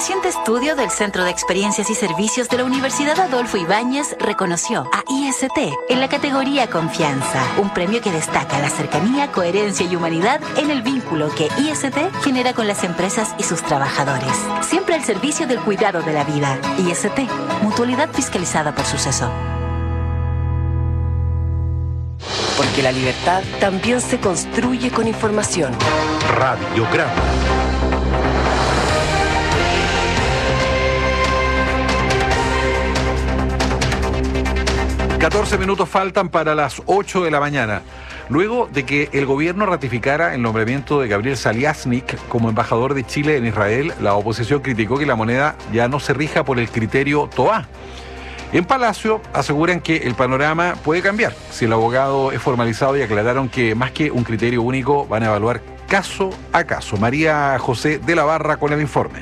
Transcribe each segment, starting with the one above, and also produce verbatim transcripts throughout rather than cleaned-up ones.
reciente estudio del Centro de Experiencias y Servicios de la Universidad Adolfo Ibáñez reconoció a I S T en la categoría Confianza, un premio que destaca la cercanía, coherencia y humanidad en el vínculo que I S T genera con las empresas y sus trabajadores. Siempre al servicio del cuidado de la vida. I S T, mutualidad fiscalizada por Suceso. Porque la libertad también se construye con información. Radiograma. catorce minutos faltan para las ocho de la mañana. Luego de que el gobierno ratificara el nombramiento de Gabriel Saliasnik como embajador de Chile en Israel, la oposición criticó que la moneda ya no se rija por el criterio Toá. En Palacio aseguran que el panorama puede cambiar si el abogado es formalizado y aclararon que más que un criterio único van a evaluar caso a caso. María José de la Barra con el informe.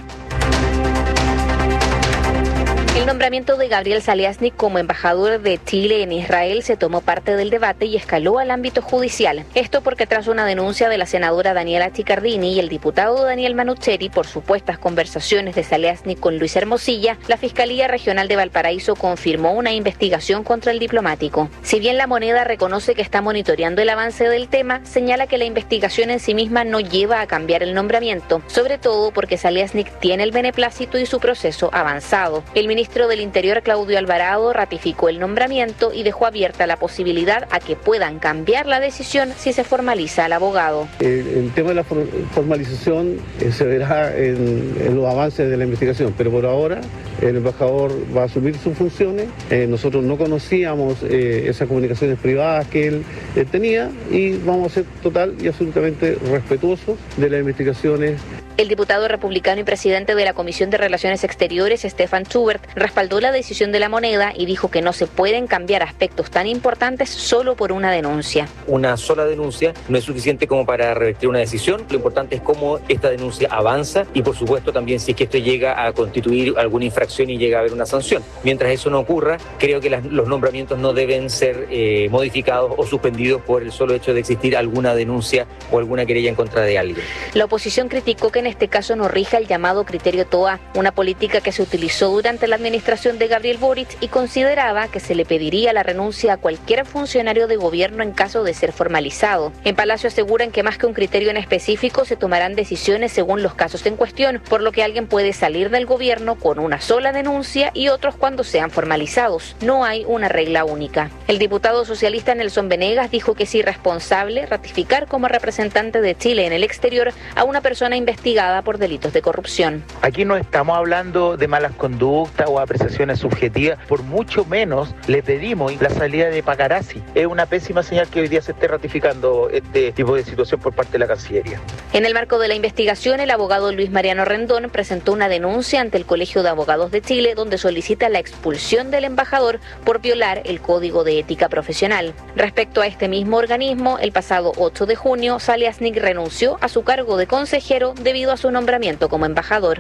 El nombramiento de Gabriel Saliasnik como embajador de Chile en Israel se tomó parte del debate y escaló al ámbito judicial. Esto porque tras una denuncia de la senadora Daniela Chiccardini y el diputado Daniel Manucheri por supuestas conversaciones de Saliasnik con Luis Hermosilla, la Fiscalía Regional de Valparaíso confirmó una investigación contra el diplomático. Si bien la moneda reconoce que está monitoreando el avance del tema, señala que la investigación en sí misma no lleva a cambiar el nombramiento, sobre todo porque Saliasnik tiene el beneplácito y su proceso avanzado. El ministro El ministro del Interior, Claudio Alvarado, ratificó el nombramiento y dejó abierta la posibilidad a que puedan cambiar la decisión si se formaliza al abogado. El, el tema de la formalización eh, se verá en, en los avances de la investigación, pero por ahora el embajador va a asumir sus funciones. Eh, nosotros no conocíamos eh, esas comunicaciones privadas que él eh, tenía y vamos a ser total y absolutamente respetuosos de las investigaciones. El diputado republicano y presidente de la Comisión de Relaciones Exteriores, Stefan Schubert, respaldó la decisión de la moneda y dijo que no se pueden cambiar aspectos tan importantes solo por una denuncia. Una sola denuncia no es suficiente como para revertir una decisión. Lo importante es cómo esta denuncia avanza y, por supuesto, también si es que esto llega a constituir alguna infracción y llega a haber una sanción. Mientras eso no ocurra, creo que las, los nombramientos no deben ser eh, modificados o suspendidos por el solo hecho de existir alguna denuncia o alguna querella en contra de alguien. La oposición criticó que en este caso no rija el llamado criterio Toá, una política que se utilizó durante la administración de Gabriel Boric y consideraba que se le pediría la renuncia a cualquier funcionario de gobierno en caso de ser formalizado. En Palacio aseguran que más que un criterio en específico se tomarán decisiones según los casos en cuestión, por lo que alguien puede salir del gobierno con una sola denuncia y otros cuando sean formalizados. No hay una regla única. El diputado socialista Nelson Venegas dijo que es irresponsable ratificar como representante de Chile en el exterior a una persona investigada por delitos de corrupción. Aquí no estamos hablando de malas conductas o apreciaciones subjetivas, por mucho menos le pedimos la salida de Pacarazzi. Es una pésima señal que hoy día se esté ratificando este tipo de situación por parte de la Cancillería. En el marco de la investigación, el abogado Luis Mariano Rendón presentó una denuncia ante el Colegio de Abogados de Chile donde solicita la expulsión del embajador por violar el Código de Ética Profesional. Respecto a este mismo organismo, el pasado ocho de junio, Saliasnik renunció a su cargo de consejero debido a su nombramiento como embajador.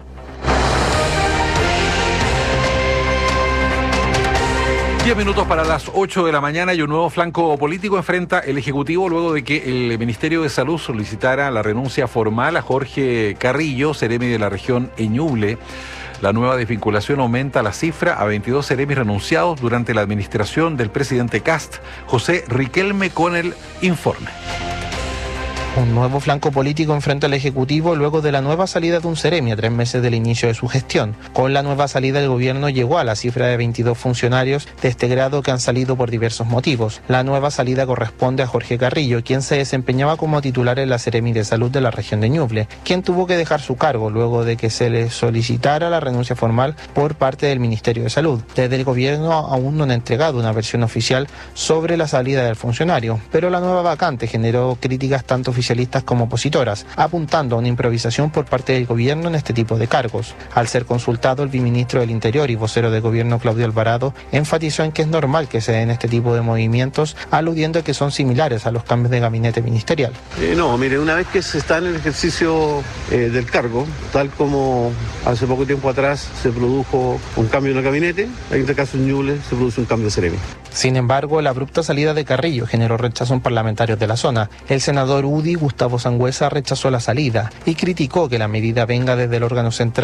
diez minutos para las ocho de la mañana y un nuevo flanco político enfrenta el Ejecutivo luego de que el Ministerio de Salud solicitara la renuncia formal a Jorge Carrillo, seremi de la región Ñuble. La nueva desvinculación aumenta la cifra a veintidós seremis renunciados durante la administración del presidente Kast. José Riquelme con el informe. Un nuevo flanco político enfrenta al Ejecutivo luego de la nueva salida de un seremi a tres meses del inicio de su gestión. Con la nueva salida el gobierno llegó a la cifra de veintidós funcionarios de este grado que han salido por diversos motivos. La nueva salida corresponde a Jorge Carrillo, quien se desempeñaba como titular en la Seremi de Salud de la región de Ñuble, quien tuvo que dejar su cargo luego de que se le solicitara la renuncia formal por parte del Ministerio de Salud. Desde el gobierno aún no han entregado una versión oficial sobre la salida del funcionario, pero la nueva vacante generó críticas tanto oficiales como opositoras, apuntando a una improvisación por parte del gobierno en este tipo de cargos. Al ser consultado, el viceministro del Interior y vocero del gobierno Claudio Alvarado enfatizó en que es normal que se den este tipo de movimientos, aludiendo a que son similares a los cambios de gabinete ministerial. Eh, no, mire, una vez que se está en el ejercicio eh, del cargo, tal como hace poco tiempo atrás se produjo un cambio en el gabinete, en este caso en Ñuble se produce un cambio de seremi. Sin embargo, la abrupta salida de Carrillo generó rechazo en parlamentarios de la zona. El senador U D I, Gustavo Sangüesa, rechazó la salida y criticó que la medida venga desde el órgano central